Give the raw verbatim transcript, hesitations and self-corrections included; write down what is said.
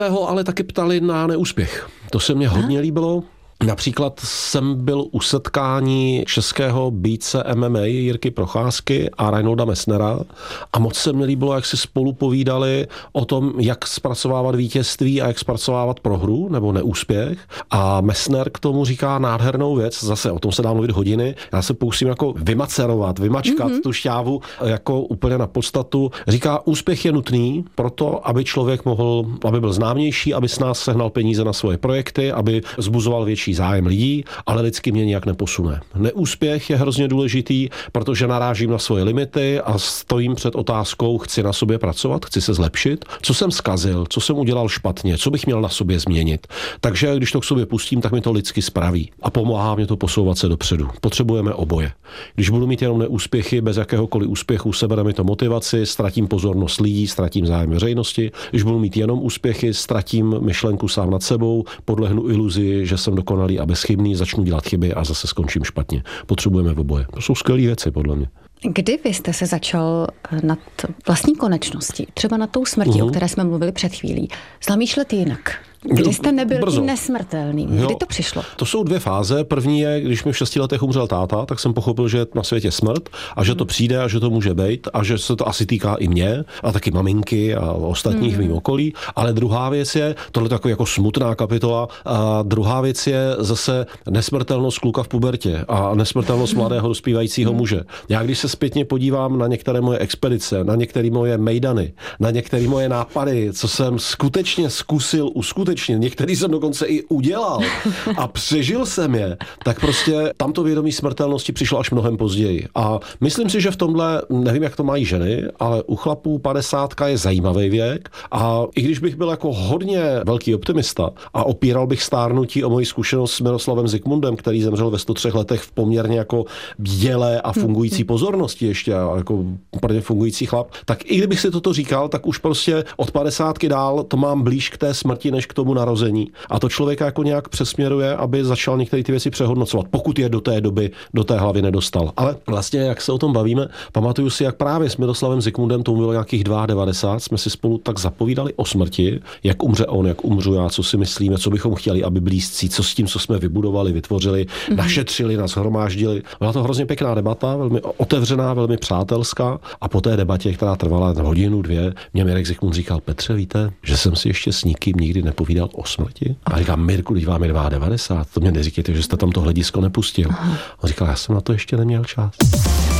Ho ale taky ptali na neúspěch. To se mně hodně líbilo. Například jsem byl u setkání českého bíjce M M A Jirky Procházky a Reinholda Messnera a moc se mi líbilo, jak si spolu povídali o tom, jak zpracovávat vítězství a jak zpracovávat prohru nebo neúspěch. A Messner k tomu říká nádhernou věc, zase o tom se dá mluvit hodiny. Já se pokusím jako vymacerovat, vymačkat mm-hmm. tu šťávu jako úplně na podstatu. Říká, úspěch je nutný proto, aby člověk mohl, aby byl známější, aby s nás sehnal peníze na svoje projekty, aby zbuzoval větší zájem lidí, ale lidsky mě nijak neposune. Neúspěch je hrozně důležitý, protože narážím na svoje limity a stojím před otázkou, chci na sobě pracovat, chci se zlepšit, co jsem zkazil, co jsem udělal špatně, co bych měl na sobě změnit. Takže když to k sobě pustím, tak mi to lidsky spraví a pomáhá mě to posouvat se dopředu. Potřebujeme oboje. Když budu mít jenom neúspěchy, bez jakéhokoliv úspěchu, sebere mi to motivaci, ztratím pozornost lidí, ztratím zájem veřejnosti. Když budu mít jenom úspěchy, ztratím myšlenku sám nad sebou, podlehnu iluzi, že jsem dokonalý a bezchybný, začnu dělat chyby a zase skončím špatně. Potřebujeme oboje. To jsou skvělé věci, podle mě. Kdy vy jste se začal nad vlastní konečností, třeba nad tou smrtí, uh-huh. o které jsme mluvili před chvílí, zamýšlet jinak? Kdy jste nebyl Brzo. tím nesmrtelným? Kdy Jo, to přišlo? To jsou dvě fáze. První je, když mi v šesti letech umřel táta, tak jsem pochopil, že je na světě smrt a že to přijde a že to může být a že se to asi týká i mě a taky maminky a ostatních mm. v mým okolí. Ale druhá věc je, tohle je taková jako smutná kapitola, a druhá věc je zase nesmrtelnost kluka v pubertě a nesmrtelnost mladého dospívajícího muže. Já když se zpětně podívám na některé moje expedice, na některé moje mejdany, na některé moje nápady, co jsem skutečně zkusil uskutečnit, některý jsem dokonce i udělal a přežil jsem je, tak prostě tamto vědomí smrtelnosti přišlo až mnohem později. A myslím si, že v tomhle, nevím, jak to mají ženy, ale u chlapů padesátka je zajímavý věk a i když bych byl jako hodně velký optimista a opíral bych stárnutí o moji zkušenost s Miroslavem Zikmundem, který zemřel ve sto třech letech v poměrně jako bdělé a fungující pozornosti ještě, jako úplně fungující chlap, tak i kdybych si toto říkal, tak už prostě od padesátky dál to mám blíž k té smrti, než k tomu narození. A to člověka jako nějak přesměruje, aby začal některé ty věci přehodnocovat, pokud je do té doby, do té hlavy nedostal. Ale vlastně, jak se o tom bavíme, pamatuju si, jak právě s Miroslavem Zikmundem, tomu bylo nějakých devadesát dva, jsme si spolu tak zapovídali o smrti, jak umře on, jak umřu já, co si myslíme, co bychom chtěli, aby blízcí, co s tím, co jsme vybudovali, vytvořili, mm-hmm. našetřili, nashromáždili. Byla to hrozně pěkná debata, velmi otevřená, velmi přátelská a po té debatě, která trvala hodinu, dvě, mě Mirek Zikmund říkal: Petře, víte, že jsem si ještě s nikým nikdy nepovídal o smrti? A říkám: Mirku, když vám je devadesát dva, to mě neříkejte, že jste tam to hledisko nepustil. Aha. On říkal: já jsem na to ještě neměl čas.